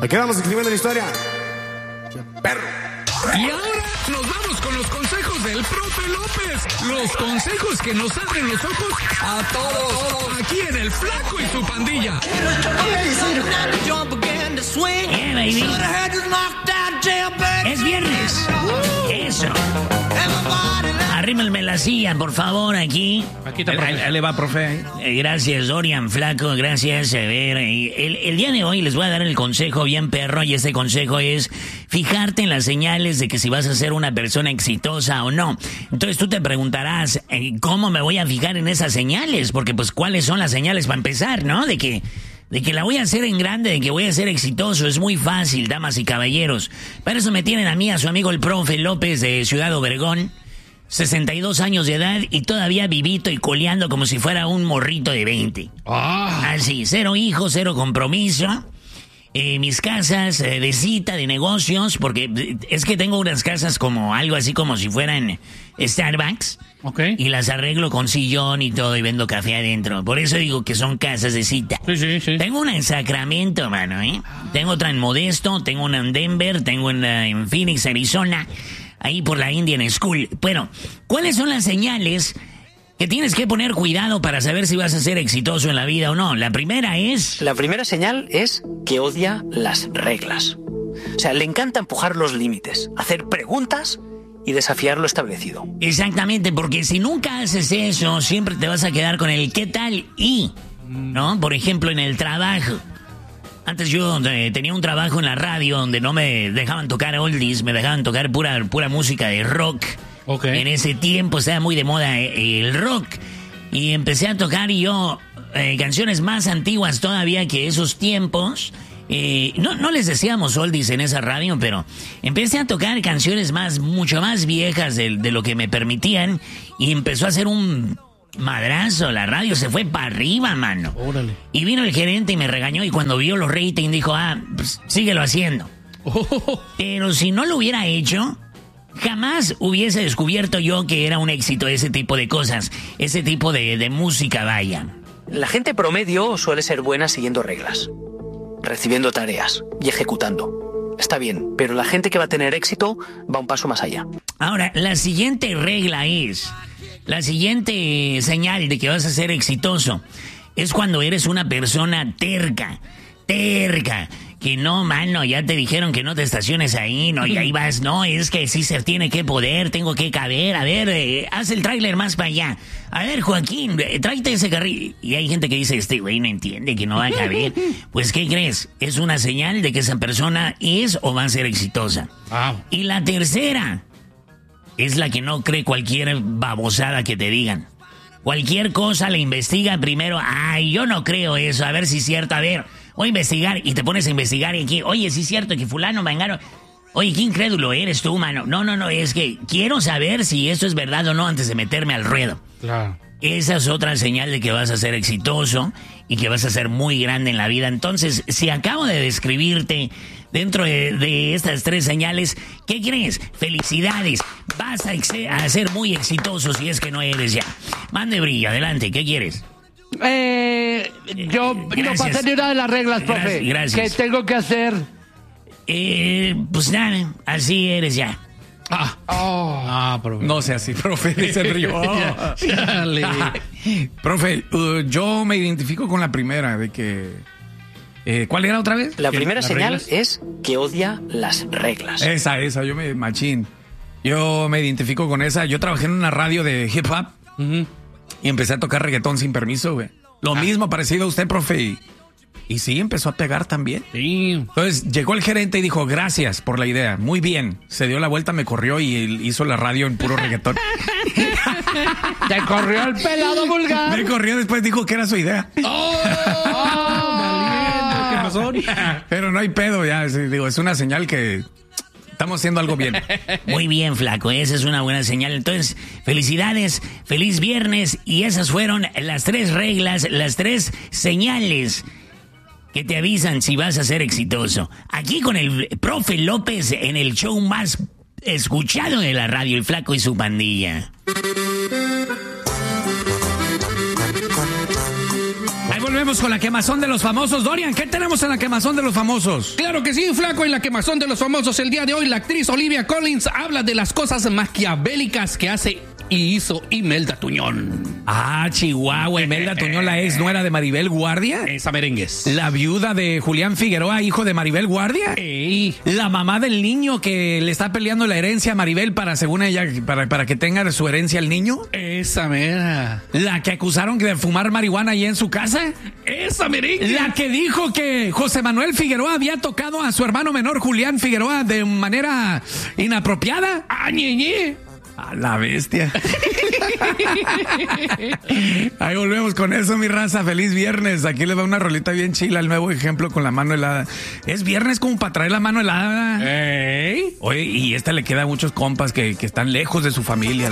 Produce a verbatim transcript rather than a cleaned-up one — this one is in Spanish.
Aquí vamos escribiendo la historia. Perro. Y ahora nos vamos con los consejos del profe López. Los consejos que nos abren los ojos a todos. Aquí en El Flaco y su Pandilla. Yeah, baby. Es viernes. Eso. Arrímenme la silla, por favor, aquí. Aquí está, profe. Ahí le va, profe. Eh, gracias, Dorian, Flaco, gracias. A ver, eh, el, el día de hoy les voy a dar el consejo bien perro, y este consejo es fijarte en las señales de que si vas a ser una persona exitosa o no. Entonces tú te preguntarás, eh, ¿cómo me voy a fijar en esas señales? Porque pues, ¿cuáles son las señales para empezar, no? De que... De que la voy a hacer en grande, de que voy a ser exitoso, es muy fácil, damas y caballeros. Para eso me tienen a mí, a su amigo el profe López de Ciudad Obregón, sesenta y dos años de edad y todavía vivito y coleando como si fuera un morrito de veinte. Ah. Así, cero hijos, cero compromiso. Eh, mis casas eh, de cita, de negocios, porque es que tengo unas casas como algo así como si fueran Starbucks. Okay. Y las arreglo con sillón y todo y vendo café adentro. Por eso digo que son casas de cita. Sí, sí, sí. Tengo una en Sacramento, mano, ¿eh? Tengo otra en Modesto, tengo una en Denver, tengo una en Phoenix, Arizona, ahí por la Indian School. Bueno, ¿cuáles son las señales que tienes que poner cuidado para saber si vas a ser exitoso en la vida o no? La primera es... La primera señal es que odia las reglas. O sea, le encanta empujar los límites, hacer preguntas y desafiar lo establecido. Exactamente, porque si nunca haces eso, siempre te vas a quedar con el ¿qué tal? Y, ¿no? Por ejemplo, en el trabajo. Antes yo eh, tenía un trabajo en la radio donde no me dejaban tocar oldies, me dejaban tocar pura, pura música de rock. Okay. En ese tiempo estaba muy de moda eh, el rock. Y empecé a tocar y yo eh, canciones más antiguas todavía que esos tiempos. Eh, no, no les decíamos oldies en esa radio, pero empecé a tocar canciones más, mucho más viejas de, de lo que me permitían, y empezó a hacer un madrazo. La radio se fue para arriba, mano. Órale. Y vino el gerente y me regañó, y cuando vio los ratings dijo, ah, pues, síguelo haciendo. Oh. Pero si no lo hubiera hecho, jamás hubiese descubierto yo que era un éxito ese tipo de cosas, ese tipo de, de música, vaya. La gente promedio suele ser buena siguiendo reglas, recibiendo tareas y ejecutando. Está bien, pero la gente que va a tener éxito va un paso más allá. Ahora, la siguiente regla es, la siguiente señal de que vas a ser exitoso es cuando eres una persona terca, terca, que no, mano, ya te dijeron que no te estaciones ahí, no, y ahí vas, no, es que sí se tiene que poder, tengo que caber, a ver, eh, haz el tráiler más para allá. A ver, Joaquín, eh, tráete ese carril. Y hay gente que dice, este güey no entiende que no va a caber. Pues, ¿qué crees? Es una señal de que esa persona es o va a ser exitosa. Wow. Y la tercera es la que no cree cualquier babosada que te digan. Cualquier cosa le investiga primero. Ay, yo no creo eso, a ver si es cierto, a ver, voy a investigar, y te pones a investigar y aquí, oye, sí es cierto que fulano, mangano. Oye, qué incrédulo eres tú, mano. No, no, no, es que quiero saber si esto es verdad o no antes de meterme al ruedo. Claro. Esa es otra señal de que vas a ser exitoso y que vas a ser muy grande en la vida. Entonces, si acabo de describirte dentro de, de estas tres señales, ¿qué crees? Felicidades. Vas a, ex- a ser muy exitoso si es que no eres ya. Mande brillo, adelante, ¿qué quieres? Eh, yo no Gracias. pasé ni una de las reglas, profe. Gracias, gracias. ¿Qué tengo que hacer? Eh, pues nada, así eres ya. Ah, Oh. ah, profe. No sea así, profe, dice el río. Chale. Profe, uh, yo me identifico con la primera, de que... Eh, ¿Cuál era otra vez? La ¿Qué? primera ¿Las señal reglas? es que odia las reglas. Esa, esa, yo me... Machín. Yo me identifico con esa. Yo trabajé en una radio de hip hop Ujú. y empecé a tocar reggaetón sin permiso, güey. Lo mismo parecido a usted, profe. Y, y sí, empezó a pegar también. Sí. Entonces llegó el gerente y dijo, gracias por la idea. Muy bien. Se dio la vuelta, me corrió y él hizo la radio en puro reggaetón. Te corrió el pelado vulgar. Me corrió, después dijo que era su idea. ¿Qué pasó? Pero no hay pedo, ya. es- Digo, es una señal que estamos haciendo algo bien. Muy bien, flaco, esa es una buena señal. Entonces, felicidades, feliz viernes, y esas fueron las tres reglas, las tres señales que te avisan si vas a ser exitoso. Aquí con el profe López en el show más escuchado de la radio, El Flaco y su Pandilla. Ahí volvemos. vamos con la quemazón de los famosos. Dorian, ¿qué tenemos en la quemazón de los famosos? Claro que sí, flaco, en la quemazón de los famosos el día de hoy, la actriz Olivia Collins habla de las cosas maquiavélicas que hace y hizo Imelda Tuñón. Ah, Chihuahua, Imelda Tuñón, la ex nuera de Maribel Guardia. Esa merengues. La viuda de Julián Figueroa, hijo de Maribel Guardia. Ey. La mamá del niño que le está peleando la herencia a Maribel para, según ella, para, para que tenga su herencia el niño. Esa mera. La que acusaron de fumar marihuana allí en su casa. Esa merengue. La que dijo que José Manuel Figueroa había tocado a su hermano menor Julián Figueroa de manera inapropiada. Ah, ñe, ñe. A la bestia. Ahí volvemos con eso, mi raza. Feliz viernes. Aquí les va una rolita bien chila, el nuevo ejemplo con la mano helada. Es viernes como para traer la mano helada. Ey. Oye, y esta le queda a muchos compas que, que están lejos de su familia.